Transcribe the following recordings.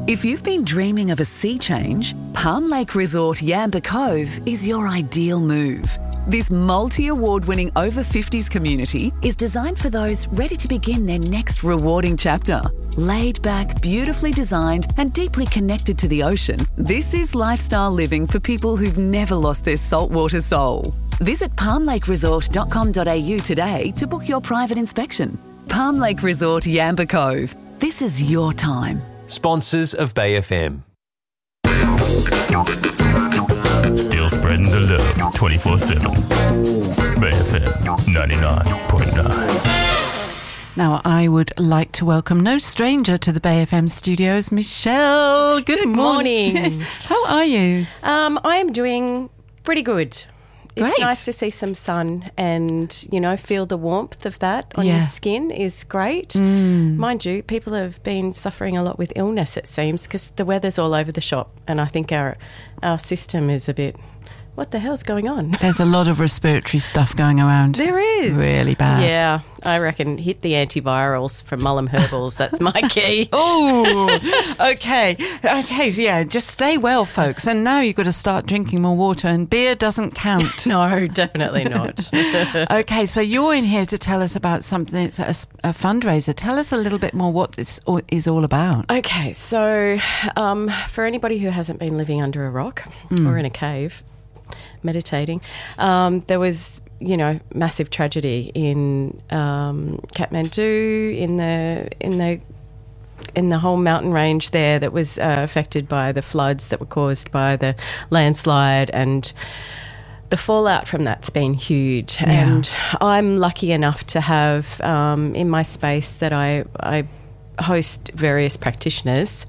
If you've been dreaming of a sea change, Palm Lake Resort Yamba Cove is your ideal move. This multi-award-winning over-50s community is designed for those ready to begin their next rewarding chapter. Laid back, beautifully designed and deeply connected to the ocean, this is lifestyle living for people who've never lost their saltwater soul. Visit palmlakeresort.com.au today to book your private inspection. Palm Lake Resort Yamba Cove. This is your time. Sponsors of Bay FM. Still spreading the love 24/7. Bay FM 99.9. Now, I would like to welcome no stranger to the Bay FM studios, Michelle. Good morning. How are you? I am doing pretty good. Great. It's nice to see some sun and, feel the warmth of that on your skin is great. Mind you, people have been suffering a lot with illness, it seems, because the weather's all over the shop and I think our system is a bit, what the hell's going on? There's a lot of respiratory stuff going around. There is. Really bad. Yeah, I reckon hit the antivirals from Mullum Herbals. That's my key. Oh, okay. Okay, so yeah, just stay well, folks. And now you've got to start drinking more water, and beer doesn't count. No, definitely not. Okay, so you're in here to tell us about something. It's a fundraiser. Tell us a little bit more what this is all about. Okay, so for anybody who hasn't been living under a rock or in a cave, meditating, there was, massive tragedy in Kathmandu, in the whole mountain range there that was affected by the floods that were caused by the landslide, and the fallout from that's been huge. Yeah. And I'm lucky enough to have in my space that I host various practitioners.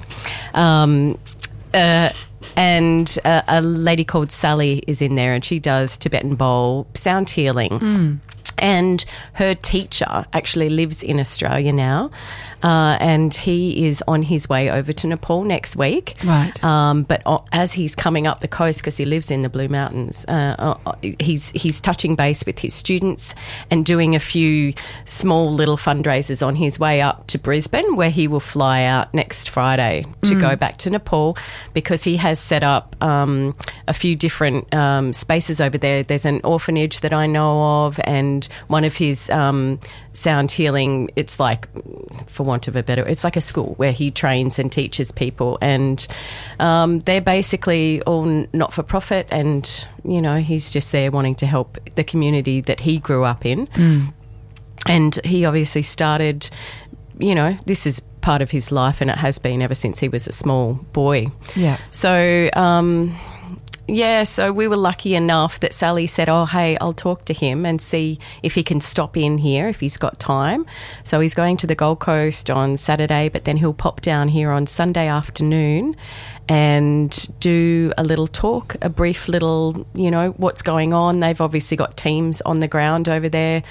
And a lady called Sally is in there, and she does Tibetan bowl sound healing. And her teacher actually lives in Australia now, and he is on his way over to Nepal next week. Right. But as he's coming up the coast, because he lives in the Blue Mountains, he's touching base with his students and doing a few small little fundraisers on his way up to Brisbane, where he will fly out next Friday to go back to Nepal, because he has set up a few different spaces over there. There's an orphanage that I know of, and one of his sound healing, it's like, for want of a better, it's like a school where he trains and teaches people, and they're basically all not-for-profit, and, he's just there wanting to help the community that he grew up in. And he obviously started, this is part of his life, and it has been ever since he was a small boy. Yeah. So, so we were lucky enough that Sally said, oh, hey, I'll talk to him and see if he can stop in here if he's got time. So he's going to the Gold Coast on Saturday, but then he'll pop down here on Sunday afternoon and do a little talk, a brief little, what's going on. They've obviously got teams on the ground over there,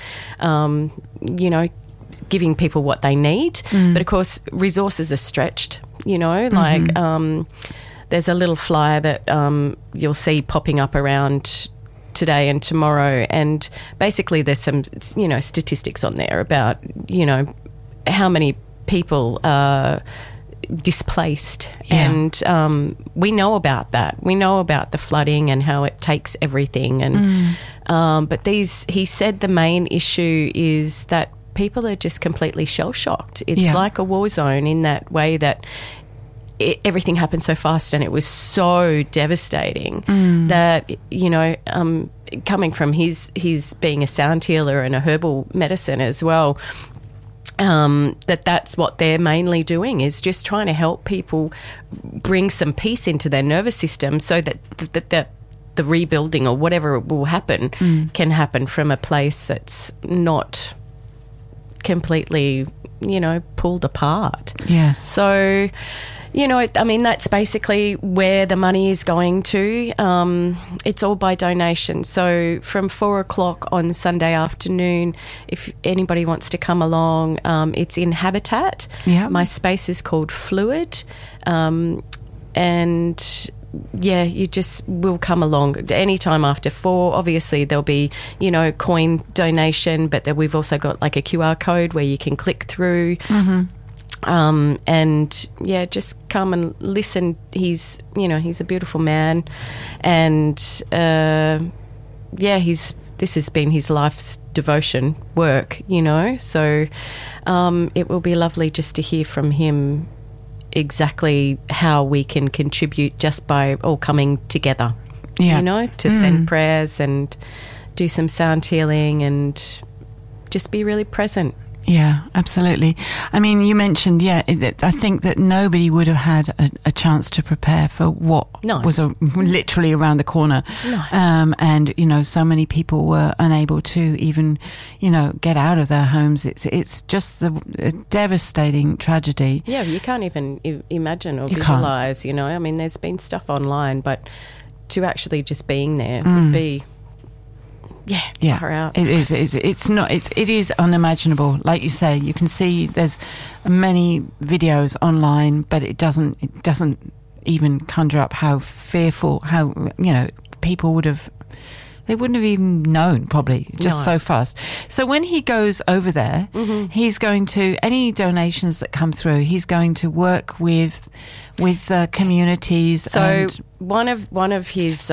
giving people what they need. But, of course, resources are stretched, there's a little flyer that you'll see popping up around today and tomorrow, and basically there's some, statistics on there about, how many people are displaced. Yeah. And we know about that. We know about the flooding and how it takes everything. And but he said the main issue is that people are just completely shell-shocked. It's like a war zone in that way that everything happened so fast and it was so devastating that, coming from his being a sound healer and a herbal medicine as well, that's what they're mainly doing, is just trying to help people bring some peace into their nervous system so that the rebuilding or whatever will happen can happen from a place that's not completely, pulled apart. Yes. So, that's basically where the money is going to. It's all by donation. So from 4:00 on Sunday afternoon, if anybody wants to come along, it's in Habitat. Yeah. My space is called Fluid. And you just will come along anytime after 4. Obviously, there'll be, coin donation, but then we've also got like a QR code where you can click through. And yeah, just come and listen. He's a beautiful man, and this has been his life's devotion work, so it will be lovely just to hear from him exactly how we can contribute just by all coming together, to send prayers and do some sound healing and just be really present. Yeah, absolutely. I mean, you mentioned, I think that nobody would have had a chance to prepare for what was literally around the corner. No. And, so many people were unable to even, get out of their homes. It's just a devastating tragedy. Yeah, you can't even imagine or visualise, I mean, there's been stuff online, but to actually just being there would be... Yeah, far out. It is. It is unimaginable. Like you say, you can see there's many videos online, but it doesn't even conjure up how fearful, how people they wouldn't have even known probably so fast. So when he goes over there, he's going to any donations that come through. He's going to work with communities. So one of his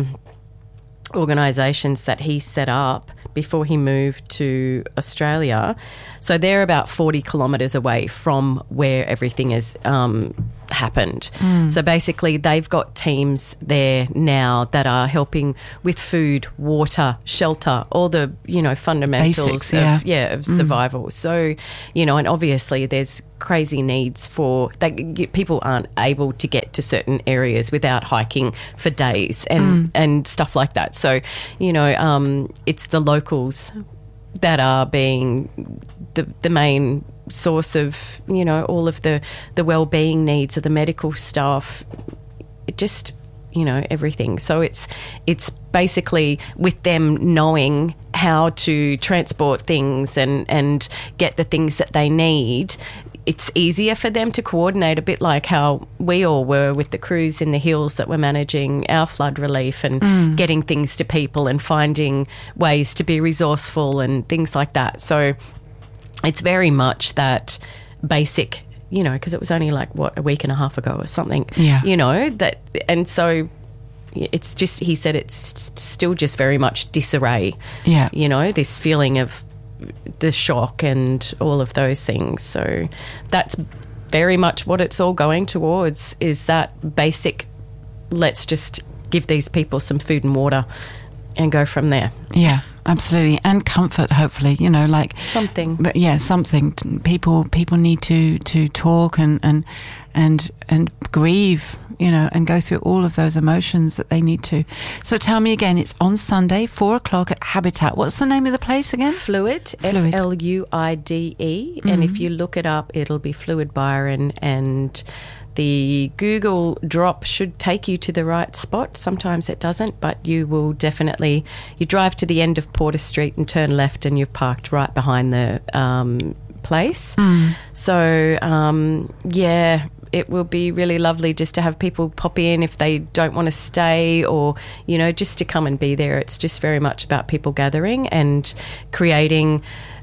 organisations that he set up before he moved to Australia. So they're about 40 kilometres away from where everything has happened. So basically they've got teams there now that are helping with food, water, shelter, all the, fundamentals Basics, of survival. So, and obviously there's crazy needs for people aren't able to get to certain areas without hiking for days and stuff like that. So, it's the locals that are being the main source of, all of the well-being needs of the medical staff, just, everything. So it's basically with them knowing how to transport things and get the things that they need. It's easier for them to coordinate, a bit like how we all were with the crews in the hills that were managing our flood relief and getting things to people and finding ways to be resourceful and things like that. So it's very much that basic, because it was only like, a week and a half ago or something, that, and so it's just, he said it's still just very much disarray, this feeling of the shock and all of those things. So that's very much what it's all going towards, is that basic, let's just give these people some food and water and go from there. Yeah, absolutely. And comfort, hopefully, like something. But something. People need to talk and grieve, and go through all of those emotions that they need to. So tell me again, it's on Sunday, 4:00 at Habitat. What's the name of the place again? Fluide. Fluide. And if you look it up, it'll be Fluide Byron, and the Google drop should take you to the right spot. Sometimes it doesn't, but you will definitely, you drive to the end of Porter Street and turn left and you've parked right behind the place. So, it will be really lovely just to have people pop in if they don't want to stay, or, just to come and be there. It's just very much about people gathering and creating,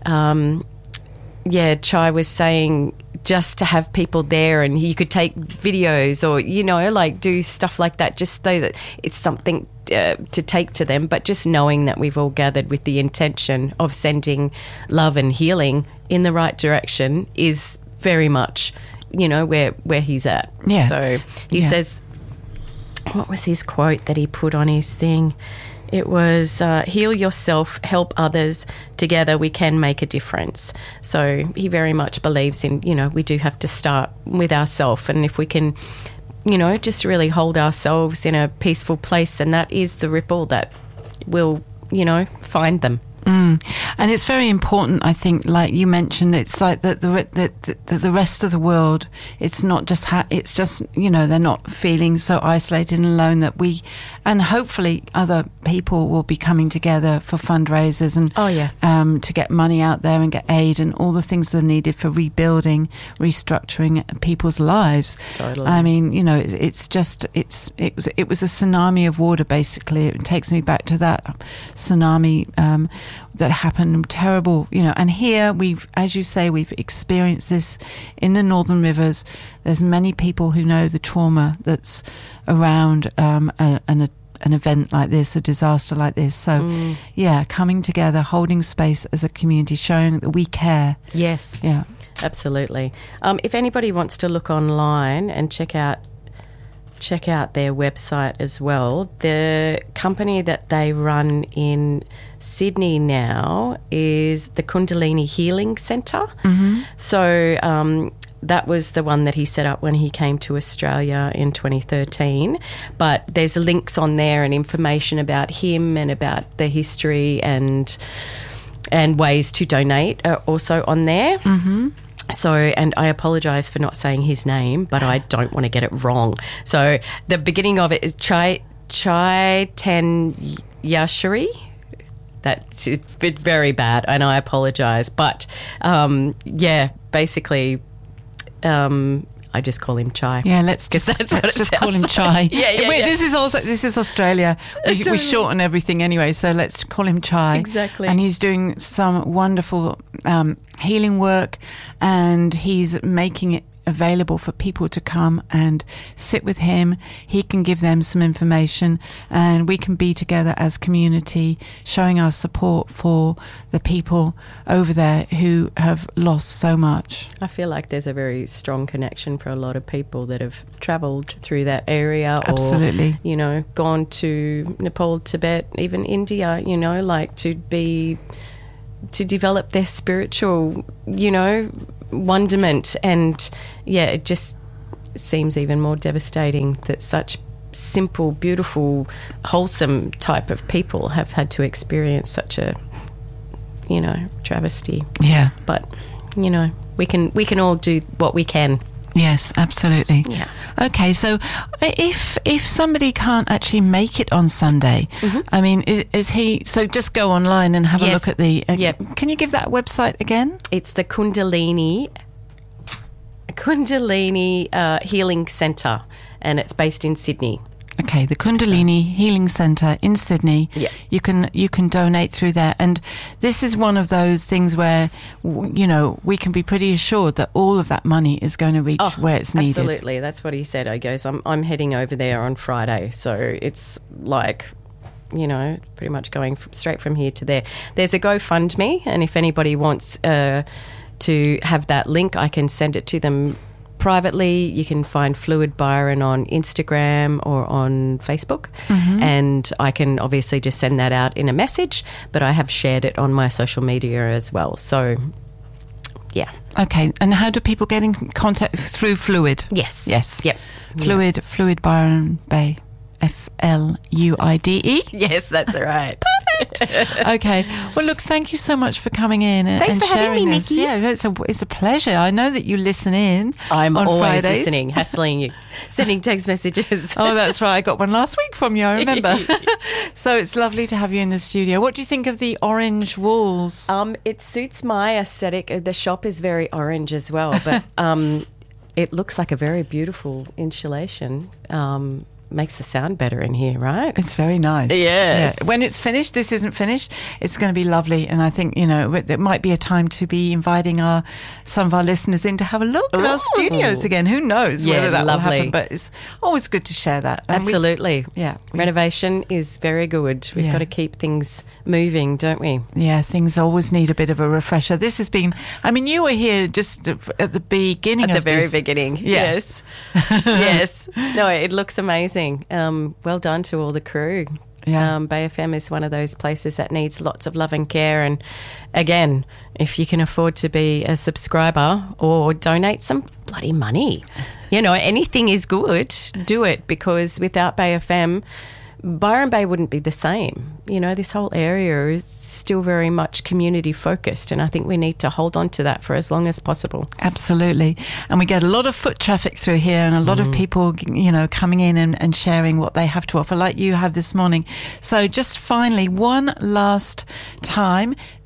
Chai was saying, just to have people there, and you could take videos or, like do stuff like that, just so that it's something to take to them. But just knowing that we've all gathered with the intention of sending love and healing in the right direction is very much, where he's at. Yeah. So he says, what was his quote that he put on his thing? It was, heal yourself, help others, together we can make a difference. So he very much believes in, we do have to start with ourselves, and if we can, just really hold ourselves in a peaceful place, and that is the ripple that will, find them. And it's very important, I think, like you mentioned, it's like that the rest of the world, it's not just it's just, they're not feeling so isolated and alone, that we, and hopefully other people will be coming together for fundraisers and to get money out there and get aid and all the things that are needed for rebuilding, restructuring people's lives. Totally. I mean, it's just, it was a tsunami of water, basically. It takes me back to that tsunami that happened, terrible, and here we've, as you say, we've experienced this in the Northern Rivers. There's many people who know the trauma that's around an event like this, a disaster like this. So, coming together, holding space as a community, showing that we care. Yes. Yeah. Absolutely. If anybody wants to look online and check out their website as well, the company that they run in Sydney now is the Kundalini Healing Centre. Mm-hmm. So that was the one that he set up when he came to Australia in 2013. But there's links on there and information about him and about the history and ways to donate are also on there. Mm-hmm. So, and I apologise for not saying his name, but I don't want to get it wrong. So the beginning of it is Chaitanya Yashari. That's it's very bad, and I apologise. But, basically... I just call him Chai. Yeah, let's just call him Chai. Yeah. This is Australia. We shorten everything anyway, so let's call him Chai. Exactly. And he's doing some wonderful healing work, and he's making it available for people to come and sit with him. He can give them some information, and we can be together as community, showing our support for the people over there who have lost so much. I feel like there's a very strong connection for a lot of people that have travelled through that area. Absolutely. Or, gone to Nepal, Tibet, even India, like to develop their spiritual, wonderment. And it just seems even more devastating that such simple, beautiful, wholesome type of people have had to experience such a travesty. Yeah. But we can all do what we can. Yes, absolutely. Yeah. Okay, so if somebody can't actually make it on Sunday, I mean, is he? So just go online and have a look at the. Can you give that website again? It's the Kundalini Healing Centre, and it's based in Sydney. Okay, the Kundalini Healing Centre in Sydney. Yeah. You can donate through there, and this is one of those things where we can be pretty assured that all of that money is going to reach where it's needed. Absolutely, that's what he said. I goes, I'm heading over there on Friday, so it's like, pretty much going straight from here to there. There's a GoFundMe, and if anybody wants to have that link, I can send it to them privately. You can find Fluid Byron on Instagram or on Facebook, and I can obviously just send that out in a message, but I have shared it on my social media as well. So, yeah. Okay, and how do people get in contact? Through Fluid? Yes. Yep. Fluid Byron Bay. FLUIDE. Yes, that's right. Perfect. Okay. Well, look, thank you so much for coming in and for sharing having me, this. Nikki. Yeah, it's a pleasure. I know that you listen in. I'm on always Fridays. listening, hassling you, sending text messages. Oh, that's right. I got one last week from you, I remember. So it's lovely to have you in the studio. What do you think of the orange walls? It suits my aesthetic. The shop is very orange as well, but it looks like a very beautiful insulation. Makes the sound better in here, right? It's very nice. Yes. Yeah. When it's finished, this isn't finished, it's going to be lovely. And I think, there might be a time to be inviting some of our listeners in to have a look at our studios again. Who knows whether that will happen, but it's always good to share that. And absolutely. We renovation is very good. We've got to keep things moving, don't we? Yeah, things always need a bit of a refresher. This has been, you were here just at the beginning of this. At the very beginning, yes. Yes. No, it looks amazing. Well done to all the crew. Yeah. Bay FM is one of those places that needs lots of love and care. And again, if you can afford to be a subscriber or donate some bloody money, anything is good. Do it, because without Bay FM, Byron Bay wouldn't be the same. This whole area is still very much community focused, and I think we need to hold on to that for as long as possible. Absolutely. And we get a lot of foot traffic through here, and a lot of people, coming in and sharing what they have to offer, like you have this morning. So just finally, one last time,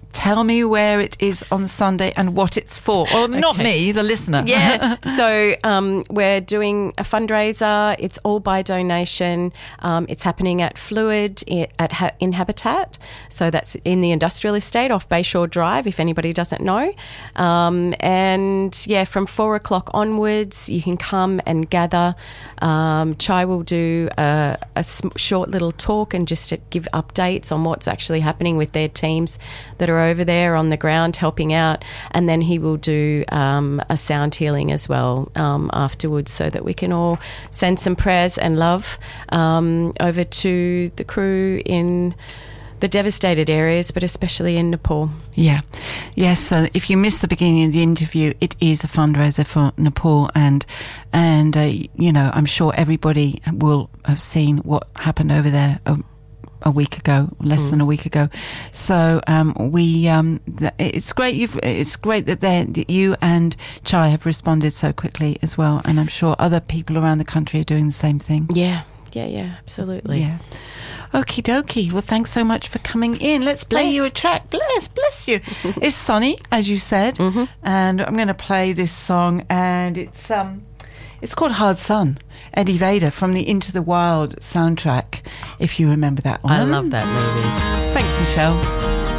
tell me where it is on Sunday and what it's for. Or not me, the listener. Yeah. So we're doing a fundraiser. It's all by donation. It's happening at Fluid in Habitat. So that's in the industrial estate off Bayshore Drive, if anybody doesn't know. And yeah, from 4 o'clock onwards, you can come and gather. Chai will do a short little talk and just to give updates on what's actually happening with their teams that are over there on the ground helping out, and then he will do a sound healing as well afterwards, so that we can all send some prayers and love over to the crew in the devastated areas, but especially in Nepal. Yeah. Yes, so if you missed the beginning of the interview, it is a fundraiser for Nepal, and you know, I'm sure everybody will have seen what happened over there a week ago, less than a week ago. So it's great. It's great that you and Chai have responded so quickly as well, and I'm sure other people around the country are doing the same thing. Yeah, absolutely. Yeah. Okie dokie. Well, thanks so much for coming in. Let's play you a track. Bless you. It's sunny, as you said, and I'm going to play this song, and it's called Hard Sun, Eddie Vedder from the Into the Wild soundtrack, if you remember that one. I love that movie. Thanks, Michelle.